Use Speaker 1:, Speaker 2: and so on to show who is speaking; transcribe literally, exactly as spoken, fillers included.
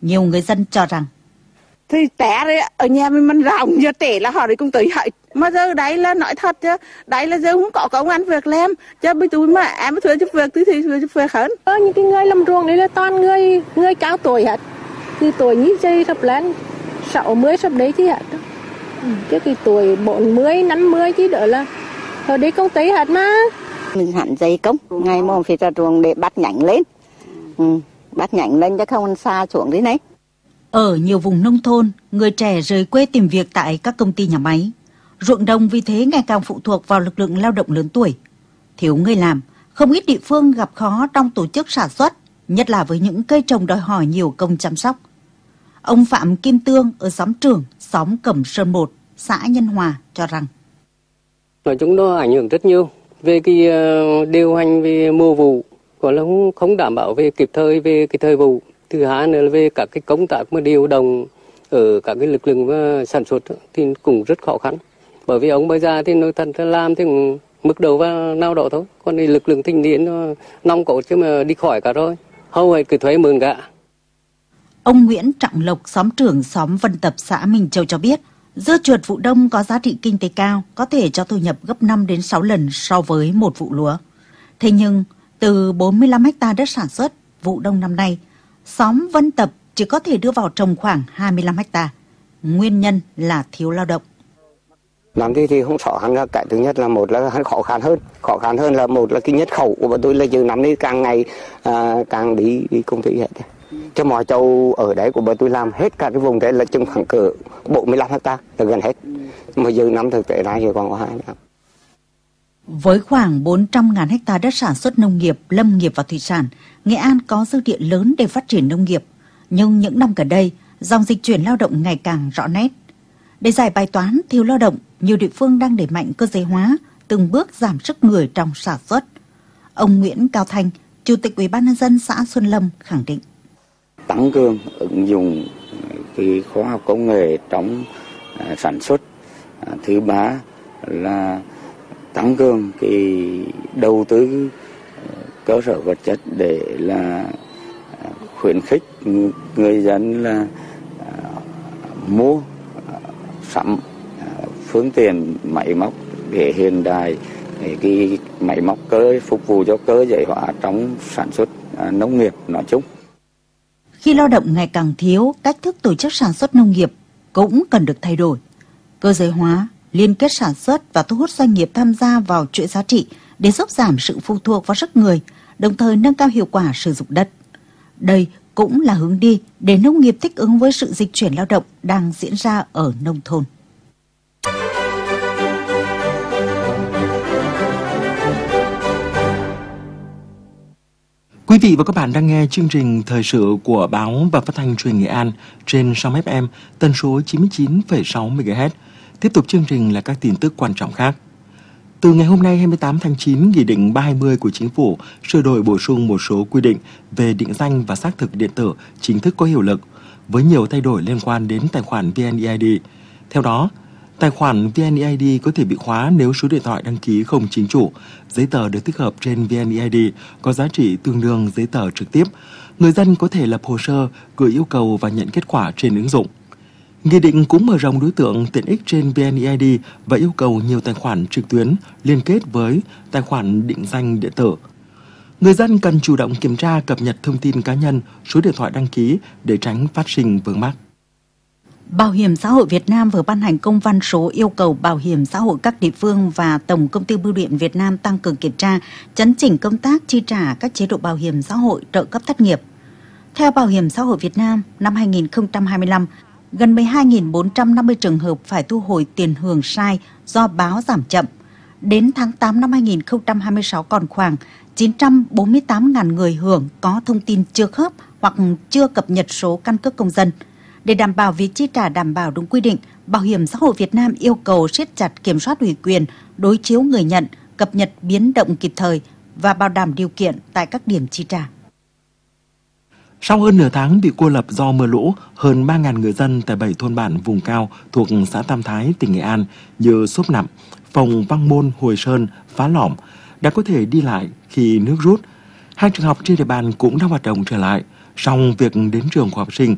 Speaker 1: Nhiều người dân cho rằng
Speaker 2: thì té đấy, ở nhà mình mình rộng giờ trẻ là họ đi cũng tới hại. Mà giờ đấy là nói thật chứ, đấy là giờ không có công ăn việc làm. Chứ bây tôi mà em thuê giúp việc thì thì thuê giúp việc hơn.
Speaker 3: Ờ, những cái người làm ruộng đấy là toàn người người cao tuổi hết. Thì tuổi như dây sắp lên sáu mươi sắp đấy chứ hết. Ừ, chứ cái tuổi bốn mươi, năm mươi chứ đỡ là ở đây công ty hết mà.
Speaker 4: Mình hẳn dây công, ngày mòn phải ra ruộng để bắt nhánh lên. Ừ, bắt nhánh lên chứ không xa xuống đấy này.
Speaker 1: Ở nhiều vùng nông thôn, người trẻ rời quê tìm việc tại các công ty nhà máy. Ruộng đồng vì thế ngày càng phụ thuộc vào lực lượng lao động lớn tuổi. Thiếu người làm, không ít địa phương gặp khó trong tổ chức sản xuất, nhất là với những cây trồng đòi hỏi nhiều công chăm sóc. Ông Phạm Kim Tương ở xóm Trường, xóm Cẩm Sơn một, xã Nhân Hòa cho rằng
Speaker 5: nói chung nó ảnh hưởng rất nhiều về cái điều hành về mùa vụ, còn là không, không đảm bảo về kịp thời về cái thời vụ. Thứ hai nữa là về các cái công tác mà điều động ở các cái lực lượng sản xuất thì cũng rất khó khăn. Bởi vì ông bây giờ thì nói thật là làm thì cũng mức đầu và nào đó thôi. Còn thì lực lượng thanh niên nó nòng cốt chứ mà đi khỏi cả rồi. Hầu hết cứ thuế mượn cả.
Speaker 1: Ông Nguyễn Trọng Lộc, xóm Trưởng, xóm Vân Tập, xã Minh Châu cho biết, dưa chuột vụ đông có giá trị kinh tế cao, có thể cho thu nhập gấp năm đến sáu lần so với một vụ lúa. Thế nhưng, từ bốn mươi lăm ha đất sản xuất vụ đông năm nay, xóm Vân Tập chỉ có thể đưa vào trồng khoảng hai mươi lăm ha. Nguyên nhân là thiếu lao động.
Speaker 6: Làm thì thì không sợ hắn, cái thứ nhất là một là hắn khó khăn hơn, khó khăn hơn là một là cái nhất khẩu của bọn tôi là từ năm nay càng ngày à, càng đi đi công ty hết. Cho mọi châu ở đấy của bọn tôi làm hết cả cái vùng đấy là chừng khoảng cỡ bốn mươi lăm ha là gần hết. Mà giờ năm thực tế ra thì còn có hai năm.
Speaker 1: Với khoảng bốn trăm nghìn ha đất sản xuất nông nghiệp, lâm nghiệp và thủy sản, Nghệ An có dư địa lớn để phát triển nông nghiệp. Nhưng những năm gần đây, dòng dịch chuyển lao động ngày càng rõ nét. Để giải bài toán thiếu lao động, nhiều địa phương đang đẩy mạnh cơ giới hóa, từng bước giảm sức người trong sản xuất. Ông Nguyễn Cao Thanh, Chủ tịch Ủy ban nhân dân xã Xuân Lâm khẳng định:
Speaker 7: tăng cường ứng dụng cái khoa học công nghệ trong uh, sản xuất. Uh, thứ ba là tăng cường cái đầu tư uh, cơ sở vật chất để là uh, khuyến khích người dân là uh, mua uh, sắm uh, phương tiện máy móc để hiện đại, để cái máy móc cơ phục vụ cho cơ giới hóa trong sản xuất uh, nông nghiệp nói chung.
Speaker 1: Khi lao động ngày càng thiếu, cách thức tổ chức sản xuất nông nghiệp cũng cần được thay đổi. Cơ giới hóa, liên kết sản xuất và thu hút doanh nghiệp tham gia vào chuỗi giá trị để giúp giảm sự phụ thuộc vào sức người, đồng thời nâng cao hiệu quả sử dụng đất. Đây cũng là hướng đi để nông nghiệp thích ứng với sự dịch chuyển lao động đang diễn ra ở nông thôn.
Speaker 8: Quý vị và các bạn đang nghe chương trình thời sự của báo và phát thanh truyền hình Nghệ An trên sóng ép em tần số chín mươi chín phẩy sáu mê ga héc. Tiếp tục chương trình là các tin tức quan trọng khác. Từ ngày hôm nay hai mươi tám tháng chín, Nghị định ba trăm hai mươi của Chính phủ sửa đổi bổ sung một số quy định về định danh và xác thực điện tử chính thức có hiệu lực, với nhiều thay đổi liên quan đến tài khoản vê en e i đê. Theo đó, tài khoản vê en e i đê có thể bị khóa nếu số điện thoại đăng ký không chính chủ, giấy tờ được tích hợp trên vê en e i đê có giá trị tương đương giấy tờ trực tiếp. Người dân có thể lập hồ sơ, gửi yêu cầu và nhận kết quả trên ứng dụng. Nghị định cũng mở rộng đối tượng tiện ích trên vê en e i đê và yêu cầu nhiều tài khoản trực tuyến liên kết với tài khoản định danh điện tử. Người dân cần chủ động kiểm tra cập nhật thông tin cá nhân, số điện thoại đăng ký để tránh phát sinh vướng mắc.
Speaker 1: Bảo hiểm xã hội Việt Nam vừa ban hành công văn số yêu cầu Bảo hiểm xã hội các địa phương và Tổng công ty Bưu điện Việt Nam tăng cường kiểm tra, chấn chỉnh công tác chi trả các chế độ bảo hiểm xã hội, trợ cấp thất nghiệp. Theo Bảo hiểm xã hội Việt Nam, năm hai nghìn không trăm hai mươi lăm, gần mười hai nghìn bốn trăm năm mươi trường hợp phải thu hồi tiền hưởng sai do báo giảm chậm. Đến tháng tám năm hai nghìn không trăm hai mươi sáu còn khoảng chín trăm bốn mươi tám nghìn người hưởng có thông tin chưa khớp hoặc chưa cập nhật số căn cước công dân. Để đảm bảo việc chi trả đảm bảo đúng quy định, Bảo hiểm xã hội Việt Nam yêu cầu siết chặt kiểm soát ủy quyền, đối chiếu người nhận, cập nhật biến động kịp thời và bảo đảm điều kiện tại các điểm chi trả.
Speaker 8: Sau hơn nửa tháng bị cô lập do mưa lũ, hơn ba nghìn người dân tại bảy thôn bản vùng cao thuộc xã Tam Thái, tỉnh Nghệ An như Xốp Nặm, Phòng Văn Môn, Hồi Sơn, Phá Lỏm đã có thể đi lại khi nước rút. Hai trường học trên địa bàn cũng đang hoạt động trở lại, song việc đến trường của học sinh